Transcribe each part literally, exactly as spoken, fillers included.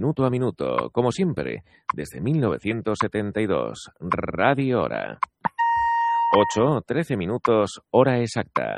minuto a minuto, como siempre, desde mil novecientos setenta y dos, Radio Hora. ocho, trece minutos, hora exacta.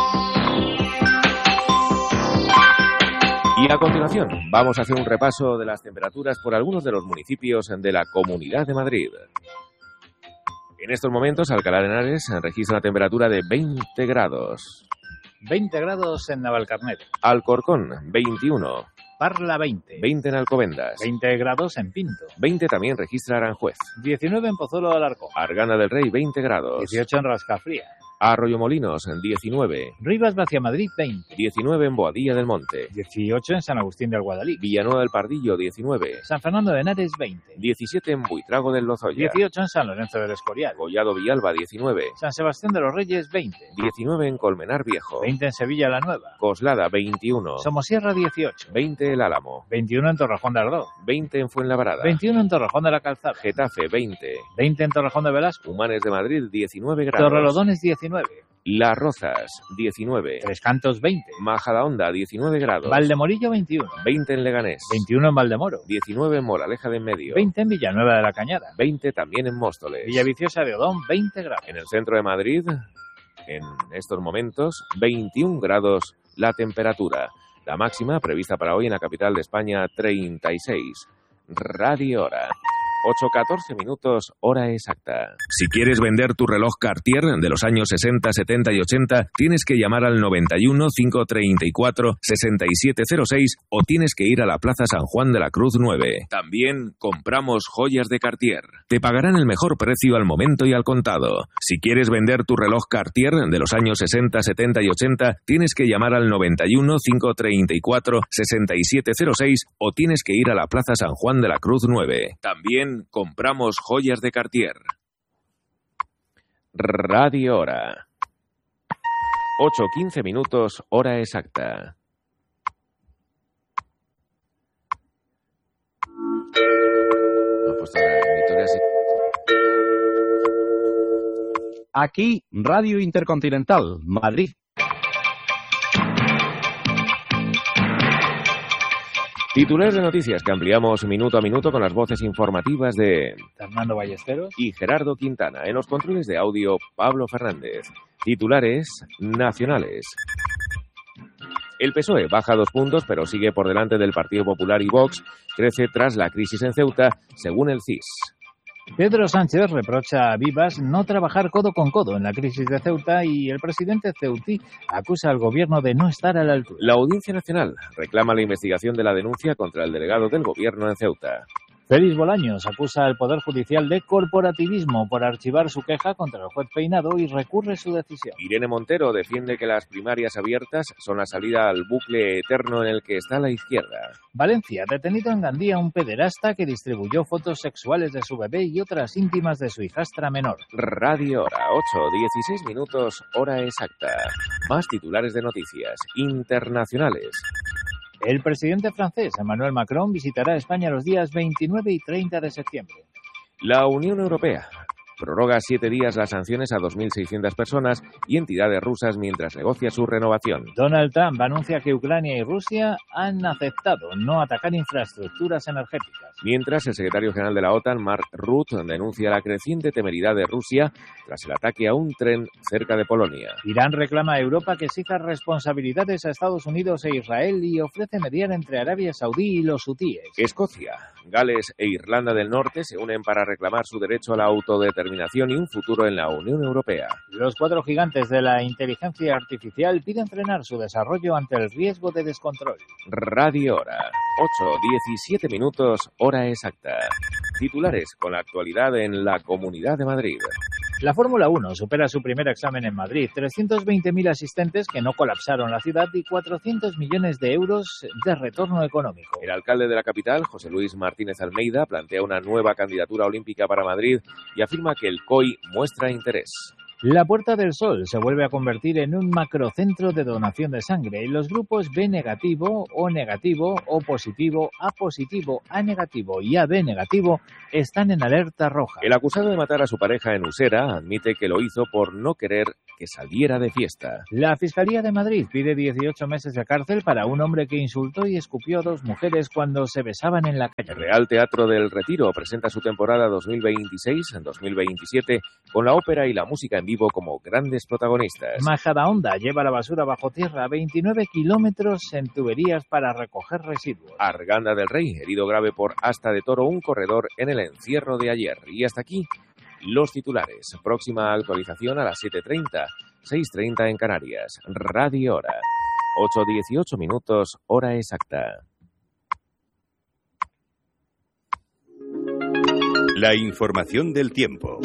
Y a continuación, vamos a hacer un repaso de las temperaturas por algunos de los municipios de la Comunidad de Madrid. En estos momentos, Alcalá de Henares registra una temperatura de veinte grados. veinte grados en Navalcarnero. Alcorcón, veintiuno. Parla, veinte. veinte en Alcobendas. veinte grados en Pinto. veinte también registra Aranjuez. diecinueve en Pozuelo de Alarcón. Argana del Rey, veinte grados. dieciocho en Rascafría. Arroyomolinos, diecinueve. Rivas Vaciamadrid, veinte. diecinueve en Boadilla del Monte. dieciocho en San Agustín del Guadalix. Villanueva del Pardillo, diecinueve. San Fernando de Henares, veinte. diecisiete en Buitrago del Lozoya. dieciocho en San Lorenzo del Escorial. Collado Villalba, diecinueve. San Sebastián de los Reyes, veinte. diecinueve en Colmenar Viejo. veinte en Sevilla la Nueva. Coslada, veintiuno. Somosierra, dieciocho. veinte el Álamo. veintiuno en Torrejón de Ardoz. veinte en Fuenlabrada. veintiuno en Torrejón de la Calzada. Getafe, veinte. veinte en Torrejón de Velasco. Humanes de Madrid, diecinueve grados. Torrelodones, diecinueve. Las Rozas, diecinueve. Tres Cantos, veinte. Majadahonda, diecinueve grados. Valdemorillo, veintiuno. veinte en Leganés. veintiuno en Valdemoro. diecinueve en Moraleja de Enmedio. veinte en Villanueva de la Cañada. veinte también en Móstoles. Villaviciosa de Odón, veinte grados. En el centro de Madrid, en estos momentos, veintiún grados la temperatura. La máxima prevista para hoy en la capital de España, treinta y seis. Radio Hora. ocho, catorce minutos, hora exacta. Si quieres vender tu reloj Cartier de los años sesenta, setenta y ochenta, tienes que llamar al noventa y uno, cinco treinta y cuatro, sesenta y siete cero seis o tienes que ir a la Plaza San Juan de la Cruz nueve. También compramos joyas de Cartier. Te pagarán el mejor precio al momento y al contado. Si quieres vender tu reloj Cartier de los años sesenta, setenta y ochenta, tienes que llamar al noventa y uno, cinco treinta y cuatro, sesenta y siete cero seis o tienes que ir a la Plaza San Juan de la Cruz nueve. También compramos joyas de Cartier. Radio Hora. ocho, quince minutos, hora exacta. Aquí, Radio Intercontinental, Madrid. Titulares de noticias que ampliamos minuto a minuto con las voces informativas de Fernando Ballesteros y Gerardo Quintana. En los controles de audio, Pablo Fernández. Titulares nacionales. El P S O E baja dos puntos, pero sigue por delante del Partido Popular y Vox. Crece tras la crisis en Ceuta, según el C I S. Pedro Sánchez reprocha a Vivas no trabajar codo con codo en la crisis de Ceuta y el presidente ceutí acusa al gobierno de no estar a la altura. La Audiencia Nacional reclama la investigación de la denuncia contra el delegado del gobierno en Ceuta. Félix Bolaños acusa al Poder Judicial de corporativismo por archivar su queja contra el juez Peinado y recurre su decisión. Irene Montero defiende que las primarias abiertas son la salida al bucle eterno en el que está la izquierda. Valencia, detenido en Gandía un pederasta que distribuyó fotos sexuales de su bebé y otras íntimas de su hijastra menor. Radio Hora, ocho, dieciséis minutos, hora exacta. Más titulares de noticias internacionales. El presidente francés, Emmanuel Macron, visitará España los días veintinueve y treinta de septiembre. La Unión Europea prorroga siete días las sanciones a dos mil seiscientas personas y entidades rusas mientras negocia su renovación. Donald Trump anuncia que Ucrania y Rusia han aceptado no atacar infraestructuras energéticas. Mientras, el secretario general de la OTAN, Mark Rutte, denuncia la creciente temeridad de Rusia tras el ataque a un tren cerca de Polonia. Irán reclama a Europa que exija responsabilidades a Estados Unidos e Israel y ofrece mediar entre Arabia Saudí y los hutíes. Escocia, Gales e Irlanda del Norte se unen para reclamar su derecho a la autodeterminación y un futuro en la Unión Europea. Los cuatro gigantes de la inteligencia artificial piden frenar su desarrollo ante el riesgo de descontrol. Radio Hora, ocho, diecisiete minutos, hora exacta. Titulares con la actualidad en la Comunidad de Madrid. La Fórmula uno supera su primer examen en Madrid. trescientos veinte mil asistentes que no colapsaron la ciudad y cuatrocientos millones de euros de retorno económico. El alcalde de la capital, José Luis Martínez Almeida, plantea una nueva candidatura olímpica para Madrid y afirma que el C O I muestra interés. La Puerta del Sol se vuelve a convertir en un macrocentro de donación de sangre y los grupos B negativo, O negativo, O positivo, A positivo, A negativo y A B negativo están en alerta roja. El acusado de matar a su pareja en Usera admite que lo hizo por no querer que saliera de fiesta. La Fiscalía de Madrid pide dieciocho meses de cárcel para un hombre que insultó y escupió a dos mujeres cuando se besaban en la calle. El Real Teatro del Retiro presenta su temporada dos mil veintiséis en dos mil veintisiete con la ópera y la música en vivo como grandes protagonistas. Majadahonda lleva la basura bajo tierra, veintinueve kilómetros en tuberías para recoger residuos. Arganda del Rey, herido grave por asta de toro un corredor en el encierro de ayer. Y hasta aquí los titulares. Próxima actualización a las siete treinta, seis treinta en Canarias. Radio Hora. ocho dieciocho minutos, hora exacta. La información del tiempo.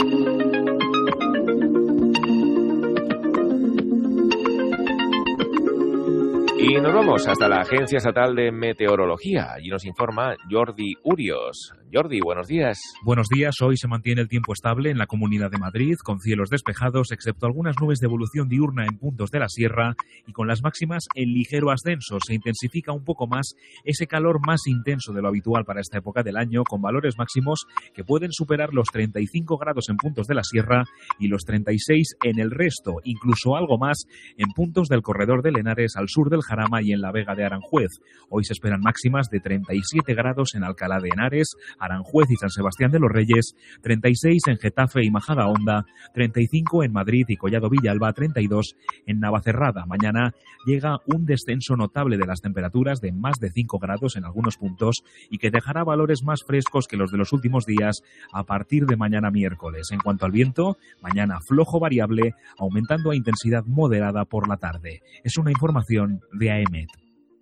Y nos vamos hasta la Agencia Estatal de Meteorología. Allí nos informa Jordi Urios. Jordi, buenos días. Buenos días. Hoy se mantiene el tiempo estable en la Comunidad de Madrid, con cielos despejados, excepto algunas nubes de evolución diurna en puntos de la sierra, y con las máximas en ligero ascenso. Se intensifica un poco más ese calor más intenso de lo habitual para esta época del año, con valores máximos que pueden superar los treinta y cinco grados en puntos de la sierra y los treinta y seis en el resto, incluso algo más en puntos del corredor de Henares al sur del Jarama y en la Vega de Aranjuez. Hoy se esperan máximas de treinta y siete grados en Alcalá de Henares, Aranjuez y San Sebastián de los Reyes, treinta y seis en Getafe y Majadahonda, treinta y cinco en Madrid y Collado Villalba, treinta y dos en Navacerrada. Mañana llega un descenso notable de las temperaturas de más de cinco grados en algunos puntos y que dejará valores más frescos que los de los últimos días a partir de mañana miércoles. En cuanto al viento, mañana flojo variable, aumentando a intensidad moderada por la tarde. Es una información de A E M E T.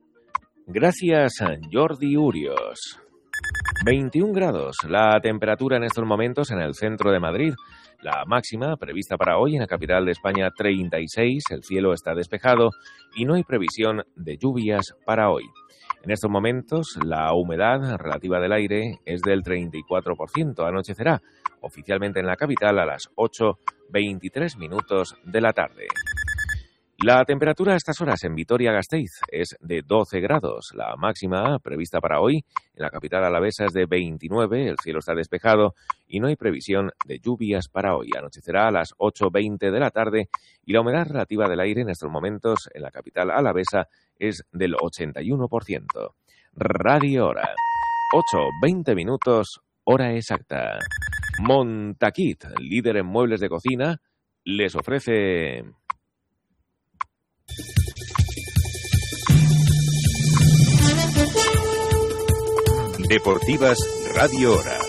Gracias, Jordi Urios. veintiún grados la temperatura en estos momentos en el centro de Madrid. La máxima prevista para hoy en la capital de España treinta y seis, el cielo está despejado y no hay previsión de lluvias para hoy. En estos momentos la humedad relativa del aire es del treinta y cuatro por ciento. Anochecerá oficialmente en la capital a las ocho veintitrés minutos de la tarde. La temperatura a estas horas en Vitoria-Gasteiz es de doce grados. La máxima prevista para hoy en la capital alavesa es de veintinueve. El cielo está despejado y no hay previsión de lluvias para hoy. Anochecerá a las ocho veinte de la tarde y la humedad relativa del aire en estos momentos en la capital alavesa es del ochenta y uno por ciento. Radio Hora. ocho veinte minutos, hora exacta. Montaquit, líder en muebles de cocina, les ofrece... Deportivas Radio Hora.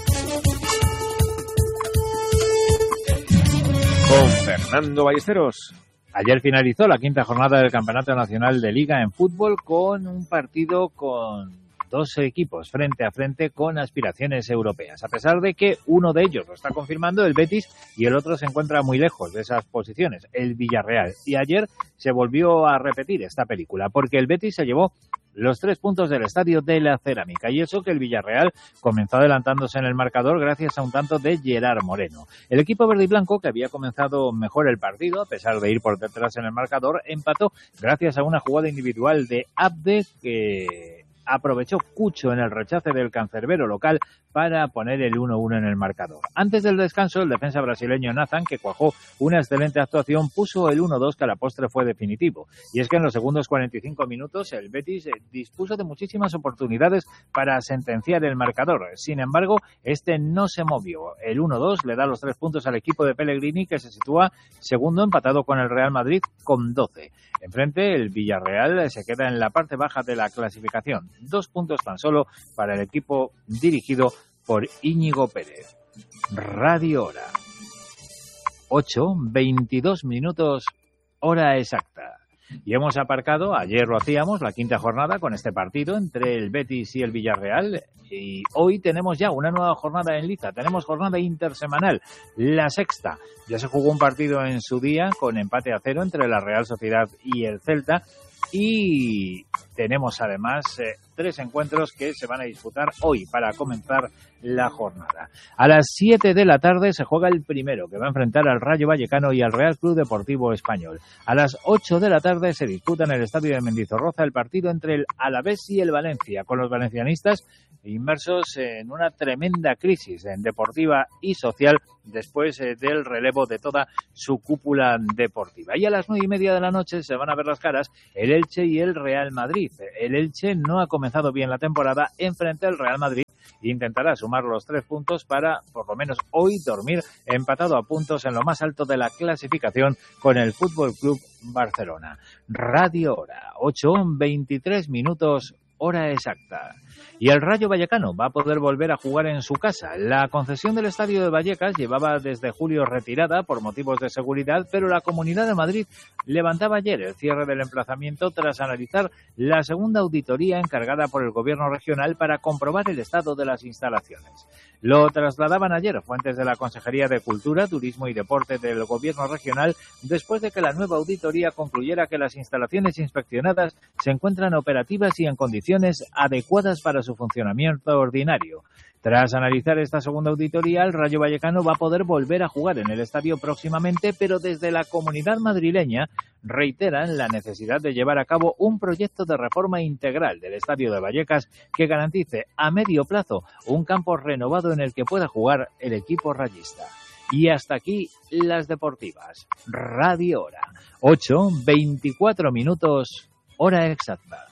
Con Fernando Ballesteros. Ayer finalizó la quinta jornada del Campeonato Nacional de Liga en fútbol con un partido con dos equipos frente a frente con aspiraciones europeas. A pesar de que uno de ellos lo está confirmando, el Betis, y el otro se encuentra muy lejos de esas posiciones, el Villarreal. Y ayer se volvió a repetir esta película, porque el Betis se llevó los tres puntos del Estadio de la Cerámica. Y eso que el Villarreal comenzó adelantándose en el marcador gracias a un tanto de Gerard Moreno. El equipo verde y blanco, que había comenzado mejor el partido, a pesar de ir por detrás en el marcador, empató gracias a una jugada individual de Abde que aprovechó Cucho en el rechace del cancerbero local para poner el uno uno en el marcador. Antes del descanso, el defensa brasileño Nathan, que cuajó una excelente actuación, puso el uno dos que a la postre fue definitivo. Y es que en los segundos cuarenta y cinco minutos el Betis dispuso de muchísimas oportunidades para sentenciar el marcador. Sin embargo, este no se movió. El uno dos le da los tres puntos al equipo de Pellegrini, que se sitúa segundo empatado con el Real Madrid con doce. Enfrente, el Villarreal se queda en la parte baja de la clasificación. Dos puntos tan solo para el equipo dirigido por Íñigo Pérez. Radio Hora. ocho veintidós minutos, hora exacta. Y hemos aparcado, ayer lo hacíamos, la quinta jornada con este partido entre el Betis y el Villarreal. Y hoy tenemos ya una nueva jornada en liza. Tenemos jornada intersemanal, la sexta. Ya se jugó un partido en su día con empate a cero entre la Real Sociedad y el Celta. y tenemos además eh, tres encuentros que se van a disputar hoy para comenzar la jornada. A las siete de la tarde se juega el primero, que va a enfrentar al Rayo Vallecano y al Real Club Deportivo Español. A las ocho de la tarde se disputa en el estadio de Mendizorroza el partido entre el Alavés y el Valencia, con los valencianistas inmersos en una tremenda crisis en deportiva y social después eh, del relevo de toda su cúpula deportiva. Y a las nueve y media de la noche se van a ver las caras el Elche y el Real Madrid. El Elche no ha comenzado bien la temporada, enfrente al Real Madrid intentará sumar los tres puntos para, por lo menos hoy, dormir empatado a puntos en lo más alto de la clasificación con el Fútbol Club Barcelona. Radio Hora, ocho veintitrés minutos, hora exacta. Y el Rayo Vallecano va a poder volver a jugar en su casa. La concesión del estadio de Vallecas llevaba desde julio retirada por motivos de seguridad, pero la Comunidad de Madrid levantaba ayer el cierre del emplazamiento tras analizar la segunda auditoría encargada por el Gobierno regional para comprobar el estado de las instalaciones. Lo trasladaban ayer fuentes de la Consejería de Cultura, Turismo y Deporte del Gobierno regional después de que la nueva auditoría concluyera que las instalaciones inspeccionadas se encuentran operativas y en condiciones adecuadas para su funcionamiento ordinario. Tras analizar esta segunda auditoría, el Rayo Vallecano va a poder volver a jugar en el estadio próximamente, pero desde la Comunidad madrileña reiteran la necesidad de llevar a cabo un proyecto de reforma integral del estadio de Vallecas que garantice a medio plazo un campo renovado en el que pueda jugar el equipo rayista. Y hasta aquí las deportivas. Radio Hora, ocho veinticuatro minutos, hora exacta.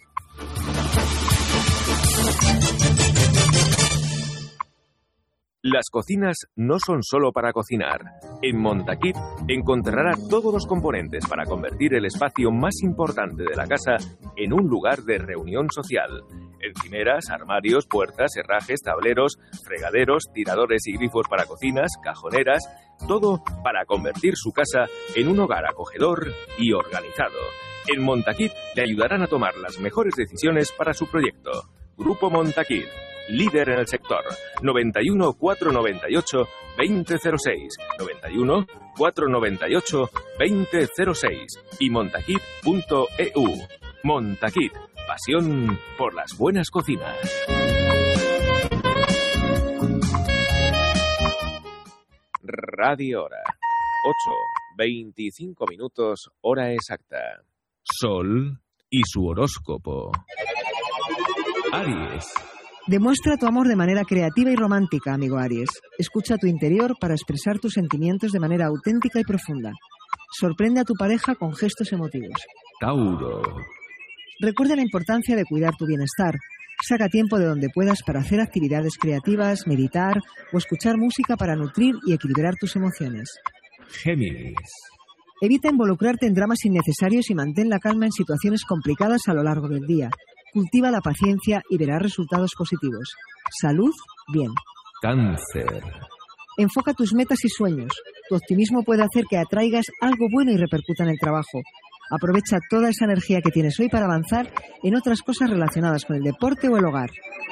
Las cocinas no son solo para cocinar. En Montaquit encontrará todos los componentes para convertir el espacio más importante de la casa en un lugar de reunión social. Encimeras, armarios, puertas, herrajes, tableros, fregaderos, tiradores y grifos para cocinas, cajoneras, todo para convertir su casa en un hogar acogedor y organizado. En Montaquit le ayudarán a tomar las mejores decisiones para su proyecto. Grupo Montaquit, líder en el sector. noventa y uno, cuatrocientos noventa y ocho, veinte cero seis. noventa y uno, cuatrocientos noventa y ocho, veinte cero seis. Y montaquit punto e u. Montaquit, pasión por las buenas cocinas. Radio Hora, ocho veinticinco minutos, hora exacta. Sol y su horóscopo. Aries. Demuestra tu amor de manera creativa y romántica, amigo Aries. Escucha tu interior para expresar tus sentimientos de manera auténtica y profunda. Sorprende a tu pareja con gestos emotivos. Tauro. Recuerda la importancia de cuidar tu bienestar. Saca tiempo de donde puedas para hacer actividades creativas, meditar o escuchar música para nutrir y equilibrar tus emociones. Géminis. Evita involucrarte en dramas innecesarios y mantén la calma en situaciones complicadas a lo largo del día. Cultiva la paciencia y verás resultados positivos. Salud, bien. Cáncer. Enfoca tus metas y sueños. Tu optimismo puede hacer que atraigas algo bueno y repercuta en el trabajo. Aprovecha toda esa energía que tienes hoy para avanzar en otras cosas relacionadas con el deporte o el hogar.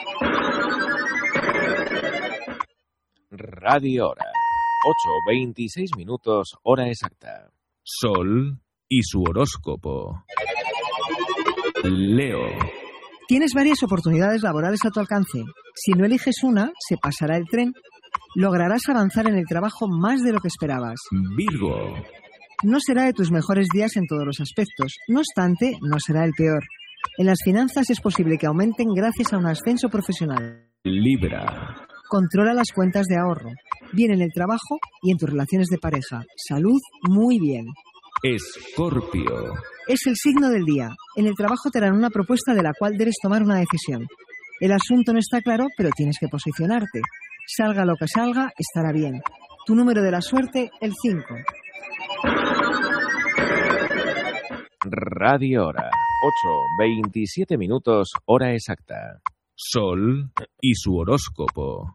Radio Hora, ocho veintiséis minutos, hora exacta. Sol y su horóscopo. Leo. Tienes varias oportunidades laborales a tu alcance. Si no eliges una, se pasará el tren. Lograrás avanzar en el trabajo más de lo que esperabas. Virgo. No será de tus mejores días en todos los aspectos. No obstante, no será el peor. En las finanzas es posible que aumenten gracias a un ascenso profesional. Libra. Controla las cuentas de ahorro. Bien en el trabajo y en tus relaciones de pareja. Salud, muy bien. Escorpio. Es el signo del día. En el trabajo te harán una propuesta de la cual debes tomar una decisión. El asunto no está claro, pero tienes que posicionarte. Salga lo que salga, estará bien. Tu número de la suerte, el cinco. Radio Hora, ocho veintisiete minutos, hora exacta. Sol y su horóscopo.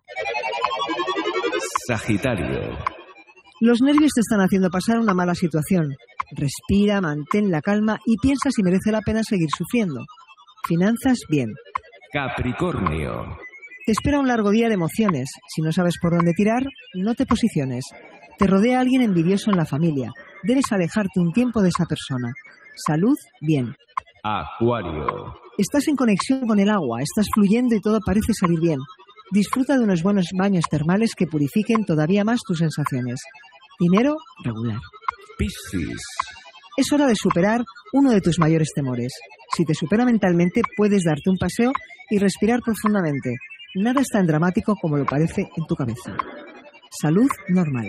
Sagitario. Los nervios te están haciendo pasar una mala situación. Respira, mantén la calma y piensa si merece la pena seguir sufriendo. Finanzas, bien. Capricornio. Te espera un largo día de emociones. Si no sabes por dónde tirar, no te posiciones. Te rodea alguien envidioso en la familia. Debes alejarte un tiempo de esa persona. Salud, bien. Acuario. Estás en conexión con el agua, estás fluyendo y todo parece salir bien. Disfruta de unos buenos baños termales que purifiquen todavía más tus sensaciones. Dinero regular. Piscis. Es hora de superar uno de tus mayores temores. Si te supera mentalmente, puedes darte un paseo y respirar profundamente. Nada es tan dramático como lo parece en tu cabeza. Salud normal.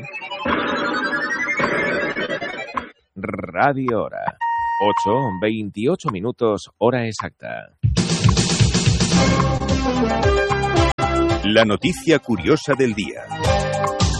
Radio Hora. ocho, veintiocho minutos, hora exacta. La noticia curiosa del día.